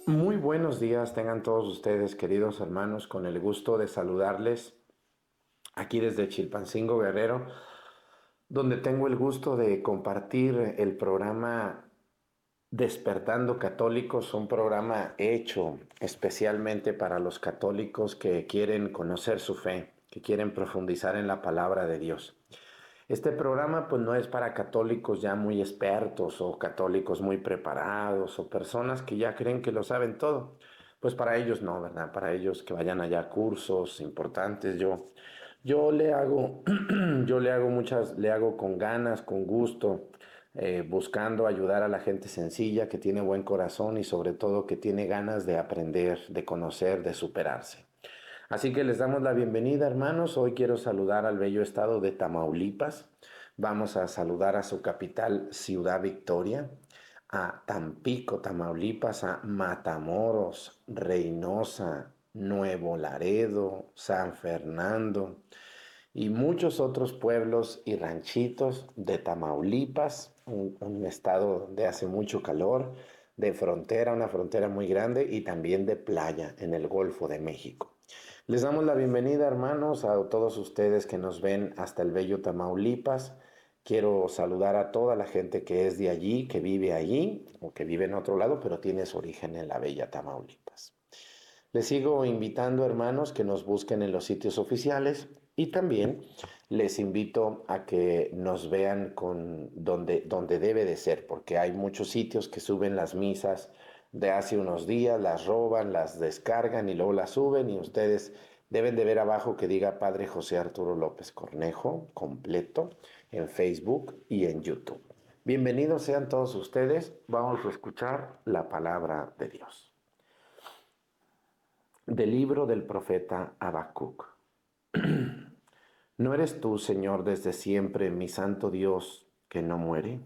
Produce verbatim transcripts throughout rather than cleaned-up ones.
Muy buenos días tengan todos ustedes, queridos hermanos, con el gusto de saludarles aquí desde Chilpancingo Guerrero, donde tengo el gusto de compartir el programa Despertando Católicos, un programa hecho especialmente para los católicos que quieren conocer su fe, que quieren profundizar en la palabra de Dios. Este programa pues no es para católicos ya muy expertos o católicos muy preparados o personas que ya creen que lo saben todo. Pues para ellos no, ¿verdad? Para ellos que vayan allá a cursos importantes. Yo, yo le hago, yo le hago muchas, le hago con ganas, con gusto, eh, buscando ayudar a la gente sencilla que tiene buen corazón y sobre todo que tiene ganas de aprender, de conocer, de superarse. Así que les damos la bienvenida, hermanos. Hoy quiero saludar al bello estado de Tamaulipas. Vamos a saludar a su capital, Ciudad Victoria, a Tampico, Tamaulipas, a Matamoros, Reynosa, Nuevo Laredo, San Fernando y muchos otros pueblos y ranchitos de Tamaulipas, un, un estado donde hace mucho calor, de frontera, una frontera muy grande y también de playa en el Golfo de México. Les damos la bienvenida, hermanos, a todos ustedes que nos ven hasta el bello Tamaulipas. Quiero saludar a toda la gente que es de allí, que vive allí o que vive en otro lado, pero tiene su origen en la bella Tamaulipas. Les sigo invitando, hermanos, que nos busquen en los sitios oficiales y también les invito a que nos vean con donde, donde debe de ser, porque hay muchos sitios que suben las misas de hace unos días, las roban, las descargan y luego las suben y ustedes deben de ver abajo que diga Padre José Arturo López Cornejo, completo, en Facebook y en YouTube. Bienvenidos sean todos ustedes, vamos a escuchar la palabra de Dios. Del libro del profeta Habacuc. ¿No eres tú, Señor, desde siempre, mi santo Dios, que no muere?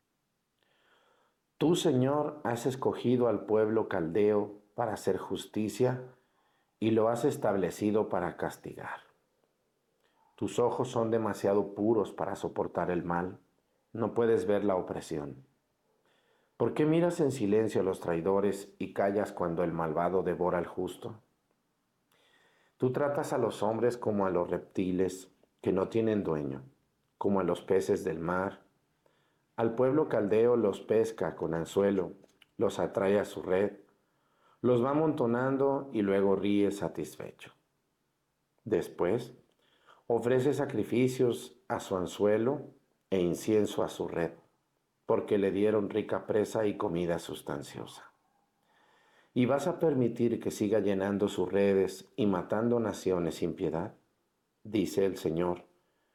Tú, Señor, has escogido al pueblo caldeo para hacer justicia y lo has establecido para castigar. Tus ojos son demasiado puros para soportar el mal. No puedes ver la opresión. ¿Por qué miras en silencio a los traidores y callas cuando el malvado devora al justo? Tú tratas a los hombres como a los reptiles que no tienen dueño, como a los peces del mar. Al pueblo caldeo los pesca con anzuelo, los atrae a su red, los va amontonando y luego ríe satisfecho. Después, ofrece sacrificios a su anzuelo e incienso a su red, porque le dieron rica presa y comida sustanciosa. ¿Y vas a permitir que siga llenando sus redes y matando naciones sin piedad? Dice el Señor.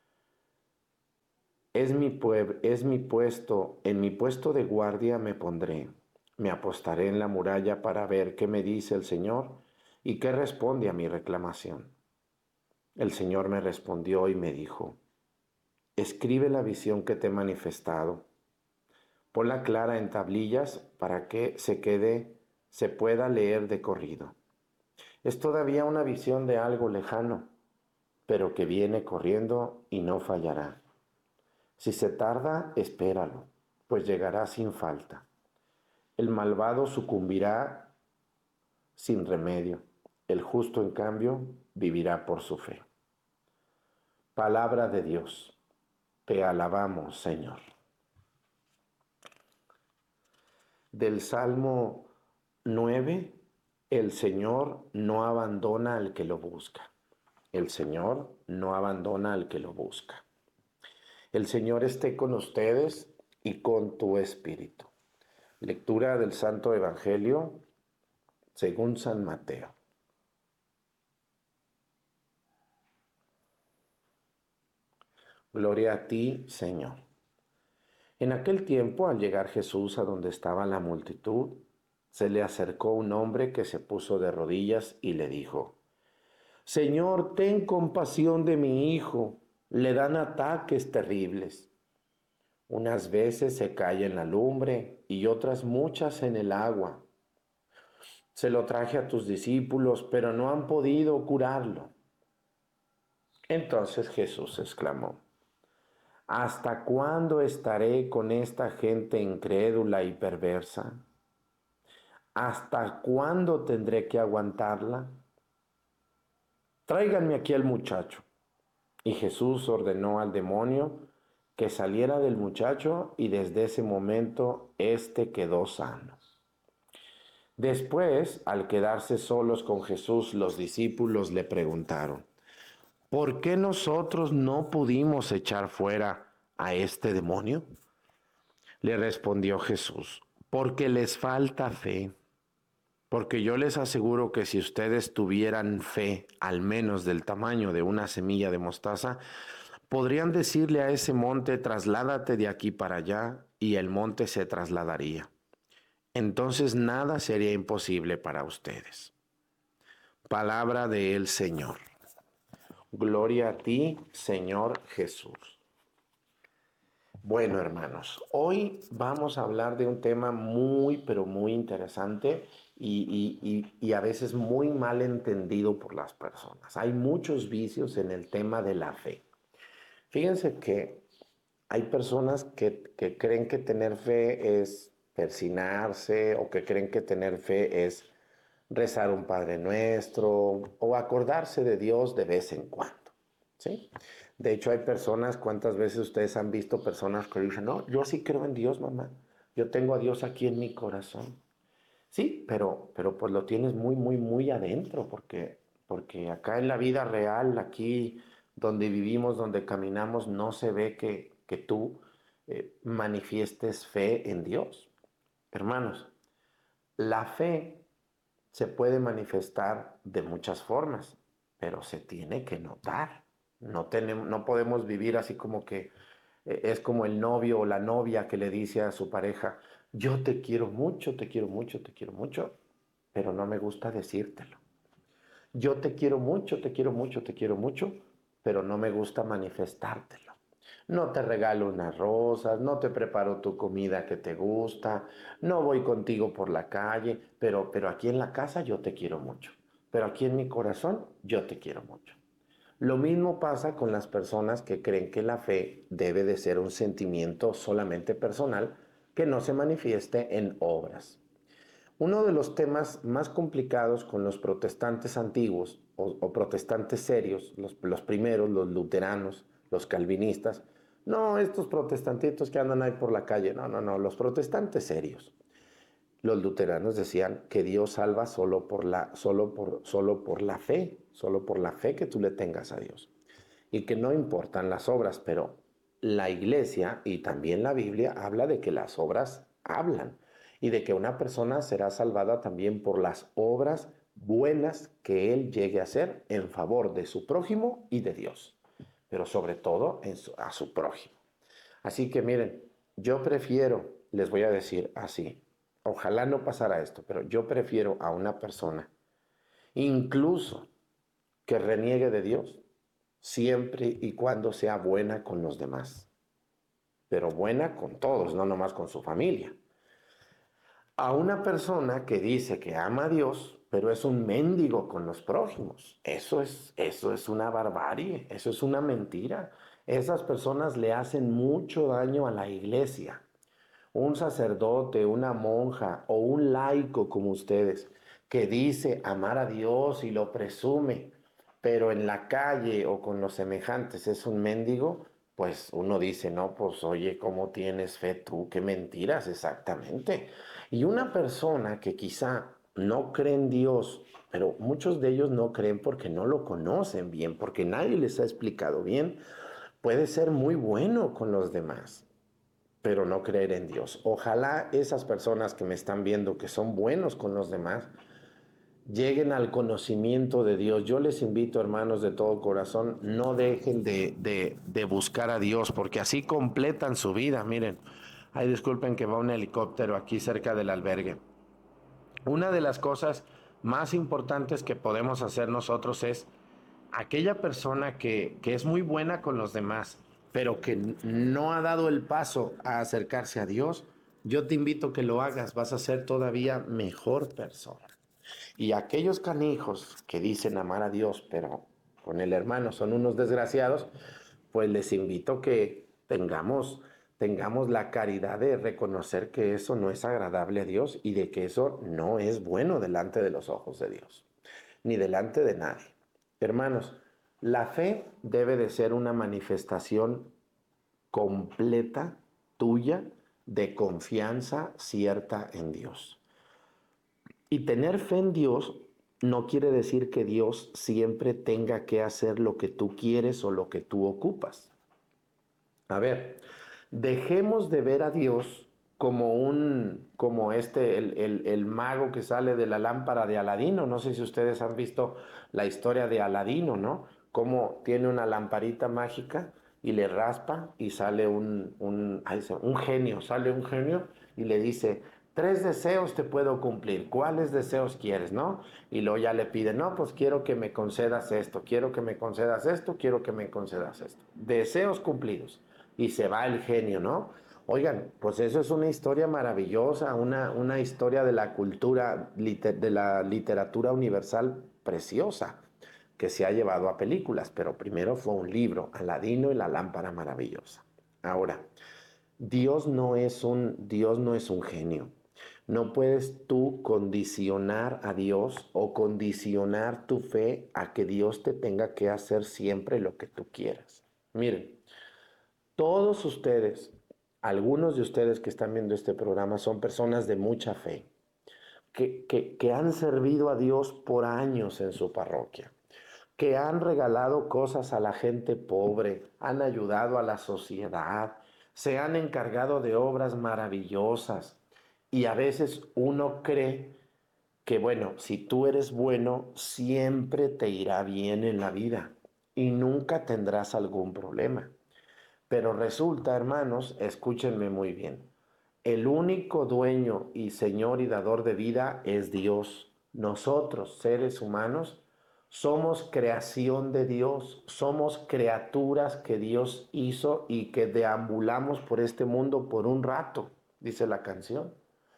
Es mi pueblo, es mi puesto, en mi puesto de guardia me pondré. Me apostaré en la muralla para ver qué me dice el Señor y qué responde a mi reclamación. El Señor me respondió y me dijo, escribe la visión que te he manifestado. Ponla clara en tablillas para que se quede, se pueda leer de corrido. Es todavía una visión de algo lejano, pero que viene corriendo y no fallará. Si se tarda, espéralo, pues llegará sin falta. El malvado sucumbirá sin remedio. El justo, en cambio, vivirá por su fe. Palabra de Dios. Te alabamos, Señor. Del Salmo nueve, el Señor no abandona al que lo busca. El Señor no abandona al que lo busca. El Señor esté con ustedes y con tu espíritu. Lectura del Santo Evangelio según San Mateo. Gloria a ti, Señor. En aquel tiempo, al llegar Jesús a donde estaba la multitud, se le acercó un hombre que se puso de rodillas y le dijo, Señor, ten compasión de mi hijo, le dan ataques terribles. Unas veces se cae en la lumbre y otras muchas en el agua. Se lo traje a tus discípulos, pero no han podido curarlo. Entonces Jesús exclamó, ¿hasta cuándo estaré con esta gente incrédula y perversa? ¿Hasta cuándo tendré que aguantarla? Tráiganme aquí al muchacho. Y Jesús ordenó al demonio que saliera del muchacho y desde ese momento éste quedó sano. Después, al quedarse solos con Jesús, los discípulos le preguntaron, ¿por qué nosotros no pudimos echar fuera a este demonio? Le respondió Jesús, porque les falta fe. Porque yo les aseguro que si ustedes tuvieran fe, al menos del tamaño de una semilla de mostaza, podrían decirle a ese monte, trasládate de aquí para allá, y el monte se trasladaría. Entonces nada sería imposible para ustedes. Palabra del Señor. Gloria a ti, Señor Jesús. Bueno, hermanos, hoy vamos a hablar de un tema muy, pero muy interesante y, y, y, y a veces muy mal entendido por las personas. Hay muchos vicios en el tema de la fe. Fíjense que hay personas que, que creen que tener fe es persinarse o que creen que tener fe es rezar un Padre Nuestro o acordarse de Dios de vez en cuando, ¿sí? De hecho, hay personas, ¿cuántas veces ustedes han visto personas que dicen, no, yo sí creo en Dios, mamá, yo tengo a Dios aquí en mi corazón? Sí, pero, pero pues lo tienes muy, muy, muy adentro, porque, porque acá en la vida real, aquí donde vivimos, donde caminamos, no se ve que, que tú eh, manifiestes fe en Dios. Hermanos, la fe se puede manifestar de muchas formas, pero se tiene que notar. No tenemos, no podemos vivir así como que eh, es como el novio o la novia que le dice a su pareja, yo te quiero mucho, te quiero mucho, te quiero mucho, pero no me gusta decírtelo. Yo te quiero mucho, te quiero mucho, te quiero mucho, pero no me gusta manifestártelo. No te regalo unas rosas, no te preparo tu comida que te gusta, no voy contigo por la calle, pero, pero aquí en la casa yo te quiero mucho. Pero aquí en mi corazón yo te quiero mucho. Lo mismo pasa con las personas que creen que la fe debe de ser un sentimiento solamente personal que no se manifieste en obras. Uno de los temas más complicados con los protestantes antiguos o, o protestantes serios, los, los primeros, los luteranos, los calvinistas, no estos protestantitos que andan ahí por la calle, no, no, no, los protestantes serios. Los luteranos decían que Dios salva solo por la, solo por, solo por la fe, solo por la fe que tú le tengas a Dios. Y que no importan las obras, pero la iglesia y también la Biblia habla de que las obras hablan y de que una persona será salvada también por las obras buenas que él llegue a hacer en favor de su prójimo y de Dios, pero sobre todo en su, a su prójimo. Así que miren, yo prefiero, les voy a decir así, ojalá no pasara esto, pero yo prefiero a una persona, incluso que reniegue de Dios, siempre y cuando sea buena con los demás, pero buena con todos, no nomás con su familia. A una persona que dice que ama a Dios, pero es un mendigo con los prójimos. Eso es, eso es una barbarie, eso es una mentira. Esas personas le hacen mucho daño a la iglesia. Un sacerdote, una monja o un laico como ustedes, que dice amar a Dios y lo presume, pero en la calle o con los semejantes es un mendigo, pues uno dice, no, pues oye, ¿cómo tienes fe tú? Qué mentiras exactamente. Y una persona que quizá no cree en Dios, pero muchos de ellos no creen porque no lo conocen bien, porque nadie les ha explicado bien, puede ser muy bueno con los demás, pero no creer en Dios. Ojalá esas personas que me están viendo, que son buenos con los demás, lleguen al conocimiento de Dios. Yo les invito, hermanos, de todo corazón, no dejen de, de, de buscar a Dios, porque así completan su vida. Miren, ay, disculpen que va un helicóptero aquí cerca del albergue. Una de las cosas más importantes que podemos hacer nosotros es aquella persona que, que es muy buena con los demás, pero que no ha dado el paso a acercarse a Dios, yo te invito a que lo hagas, vas a ser todavía mejor persona. Y aquellos canijos que dicen amar a Dios, pero con el hermano son unos desgraciados, pues les invito que tengamos, tengamos la caridad de reconocer que eso no es agradable a Dios y de que eso no es bueno delante de los ojos de Dios, ni delante de nadie. Hermanos, la fe debe de ser una manifestación completa tuya de confianza cierta en Dios. Y tener fe en Dios no quiere decir que Dios siempre tenga que hacer lo que tú quieres o lo que tú ocupas. A ver, dejemos de ver a Dios como un, como este, el, el, el mago que sale de la lámpara de Aladino. No sé si ustedes han visto la historia de Aladino, ¿no? Cómo tiene una lamparita mágica y le raspa y sale un, un, ay, un genio, sale un genio y le dice, tres deseos te puedo cumplir, ¿cuáles deseos quieres, no? Y luego ya le pide, no, pues quiero que me concedas esto, quiero que me concedas esto, quiero que me concedas esto. Deseos cumplidos. Y se va el genio, ¿no? Oigan, pues eso es una historia maravillosa, una, una historia de la cultura, de la literatura universal preciosa, que se ha llevado a películas, pero primero fue un libro, Aladino y la lámpara maravillosa. Ahora, Dios no es un, Dios no es un genio. No puedes tú condicionar a Dios o condicionar tu fe a que Dios te tenga que hacer siempre lo que tú quieras. Miren, todos ustedes, algunos de ustedes que están viendo este programa son personas de mucha fe, que, que, que han servido a Dios por años en su parroquia, que han regalado cosas a la gente pobre, han ayudado a la sociedad, se han encargado de obras maravillosas. Y a veces uno cree que, bueno, si tú eres bueno, siempre te irá bien en la vida y nunca tendrás algún problema. Pero resulta, hermanos, escúchenme muy bien, el único dueño y señor y dador de vida es Dios. Nosotros, seres humanos, somos creación de Dios, somos criaturas que Dios hizo y que deambulamos por este mundo por un rato, dice la canción.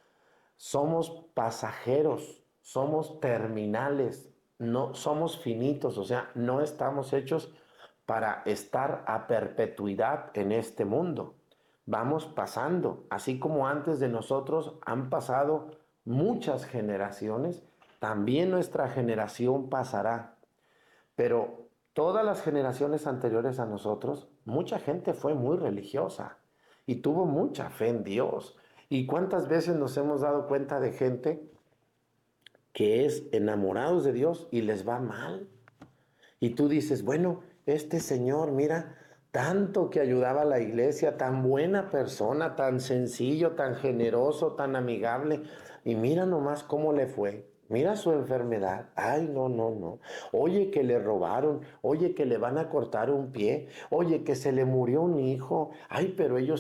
Somos pasajeros, somos terminales, no somos finitos, o sea, no estamos hechos para estar a perpetuidad en este mundo. Vamos pasando, así como antes de nosotros han pasado muchas generaciones, también nuestra generación pasará. Pero todas las generaciones anteriores a nosotros, mucha gente fue muy religiosa y tuvo mucha fe en Dios. ¿Y cuántas veces nos hemos dado cuenta de gente que es enamorados de Dios y les va mal? Y tú dices, bueno, este señor, mira, tanto que ayudaba a la iglesia, tan buena persona, tan sencillo, tan generoso, tan amigable, y mira nomás cómo le fue. Mira su enfermedad. Ay, no, no, no. Oye, que le robaron. Oye, que le van a cortar un pie. Oye, que se le murió un hijo. Ay, pero ellos